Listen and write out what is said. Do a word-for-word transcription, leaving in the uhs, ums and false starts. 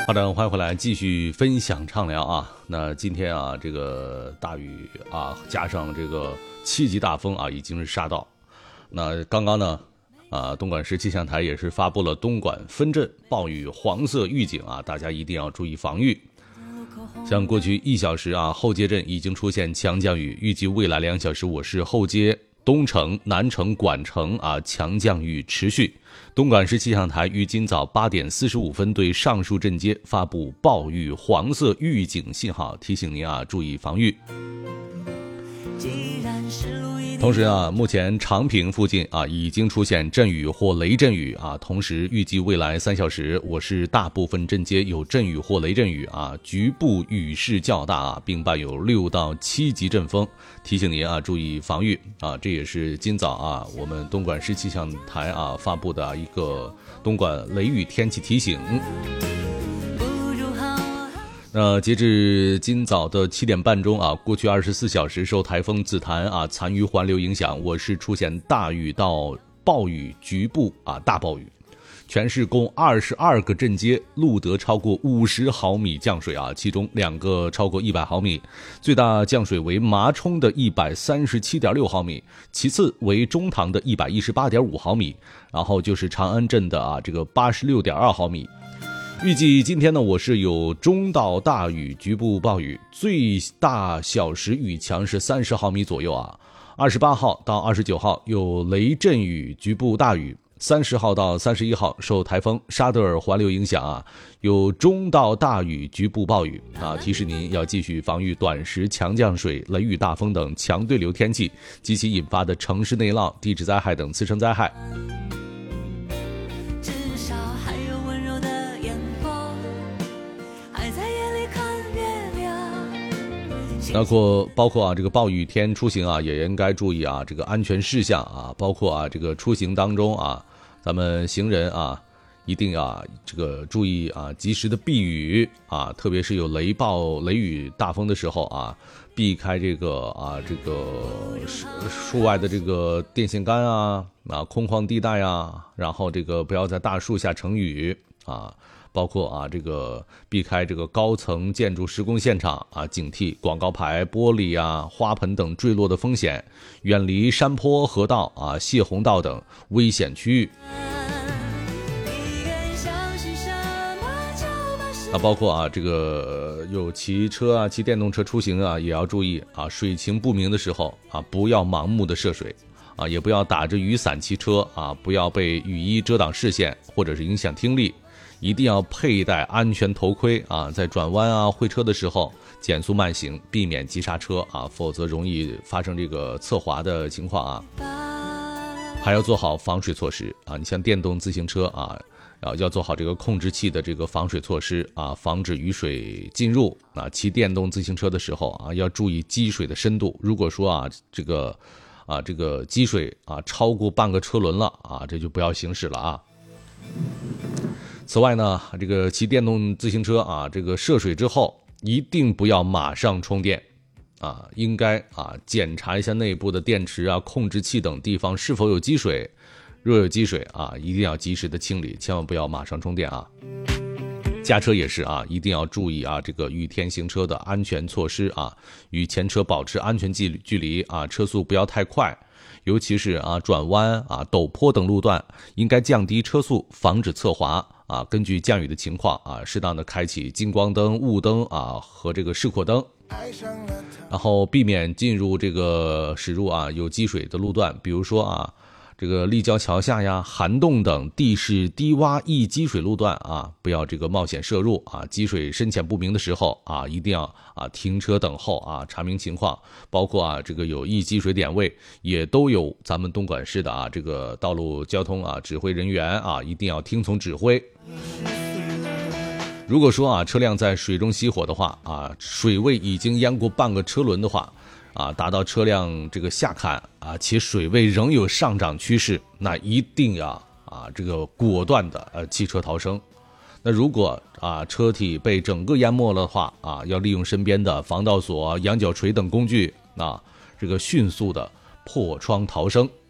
好的，欢迎回来，继续分享畅聊啊。那今天啊，这个大雨啊，加上这个七级大风啊，已经是杀到。那刚刚呢，啊，东莞市气象台也是发布了东莞分镇暴雨黄色预警啊，大家一定要注意防御。像过去一小时啊，后街镇已经出现强降雨，预计未来两小时我市后街、东城、南城、莞城啊强降雨持续。东莞市气象台于今早八点四十五分对上述镇街发布暴雨黄色预警信号，提醒您啊注意防御。同时啊，目前长平附近啊已经出现阵雨或雷阵雨啊，同时预计未来三小时我市大部分镇街有阵雨或雷阵雨啊，局部雨势较大啊，并伴有六到七级阵风，提醒您啊注意防御啊。这也是今早啊我们东莞市气象台啊发布的一个东莞雷雨天气提醒。那截至今早的七点半钟啊，过去二十四小时受台风紫檀啊残余环流影响，我市出现大雨到暴雨，局部啊大暴雨，全市共二十二个镇街录得超过五十毫米降水啊，其中两个超过一百毫米，最大降水为麻冲的一百三十七点六毫米，其次为中塘的一百一十八点五毫米，然后就是长安镇的啊这个八十六点二毫米。预计今天呢，我市有中到大雨，局部暴雨，最大小时雨强是三十毫米左右啊。二十八号到二十九号有雷阵雨，局部大雨。三十号到三十一号受台风沙德尔环流影响啊，有中到大雨，局部暴雨啊，提示您要继续防御短时强降水、雷雨大风等强对流天气及其引发的城市内涝、地质灾害等次生灾害。包括包括啊，这个暴雨天出行啊，也应该注意啊，这个安全事项啊，包括啊，这个出行当中啊，咱们行人啊，一定啊，这个注意啊，及时的避雨啊，特别是有雷暴、雷雨大风的时候啊，避开这个啊，这个树外的这个电线杆啊，啊，空旷地带啊，然后这个不要在大树下乘雨啊。包括啊，这个避开这个高层建筑施工现场啊，警惕广告牌、玻璃啊、花盆等坠落的风险，远离山坡、河道啊、泄洪道等危险区域。啊，包括啊，这个有骑车啊、骑电动车出行啊，也要注意啊，水情不明的时候啊，不要盲目的涉水啊，也不要打着雨伞骑车啊，不要被雨衣遮挡视线或者是影响听力。一定要佩戴安全头盔啊，在转弯啊、会车的时候减速慢行，避免急刹车啊，否则容易发生这个侧滑的情况啊。还要做好防水措施啊，你像电动自行车啊，要做好这个控制器的这个防水措施啊，防止雨水进入啊。骑电动自行车的时候啊，要注意积水的深度。如果说啊，这个啊这个积水啊超过半个车轮了啊，这就不要行驶了啊。此外呢，这个骑电动自行车啊，这个涉水之后一定不要马上充电啊，应该啊检查一下内部的电池啊、控制器等地方是否有积水，若有积水啊，一定要及时的清理，千万不要马上充电啊。驾车也是啊，一定要注意啊，这个雨天行车的安全措施啊，与前车保持安全距距离啊，车速不要太快。尤其是啊转弯啊陡坡等路段，应该降低车速，防止侧滑啊。根据降雨的情况啊，适当的开启近光灯、雾灯啊和这个示廓灯，然后避免进入这个驶入啊有积水的路段，比如说啊这个立交桥下呀、涵洞等地势低洼易积水路段啊，不要这个冒险涉入啊。积水深浅不明的时候啊，一定要啊停车等候啊，查明情况。包括啊这个有易积水点位，也都有咱们东莞市的啊这个道路交通啊指挥人员啊，一定要听从指挥。如果说啊车辆在水中熄火的话啊，水位已经淹过半个车轮的话。啊，达到车辆这个下坎啊，且水位仍有上涨趋势，那一定要啊这个果断的呃弃车逃生。那如果啊车体被整个淹没了的话啊，要利用身边的防盗锁、羊角锤等工具啊，这个迅速的破窗逃生。